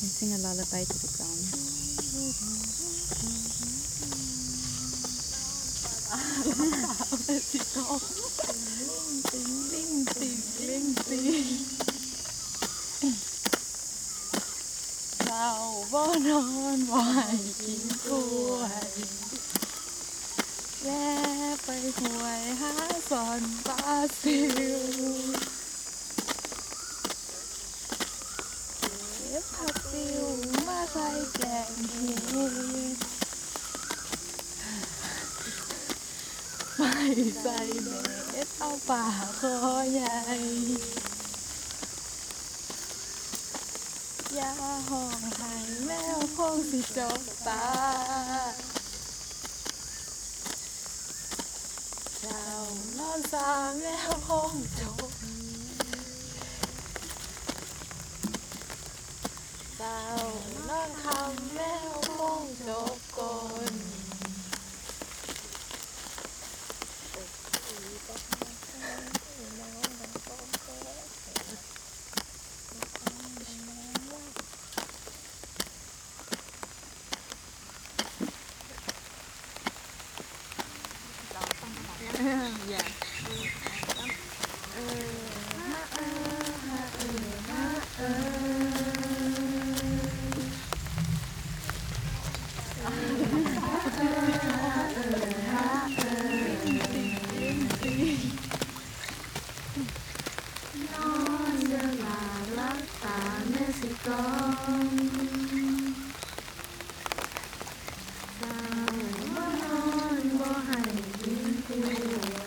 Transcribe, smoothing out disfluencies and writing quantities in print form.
sing a lullaby to the ground. Saoบ่นอนบ่ให้กินกล้วยแล่ไปหวยหาสอนปลาซิวเก็บผักซิวมาใส่แกงเห็ดไม่ใส่เม็ดเอาป่าคอใหญ่ยาห้องให้แมวคงสิจกตาเจ้านอนสาแมวคงจกเจ้านอนคำแมวคงจกกลนอนเดือลาลักตาเมื่อสิก่อน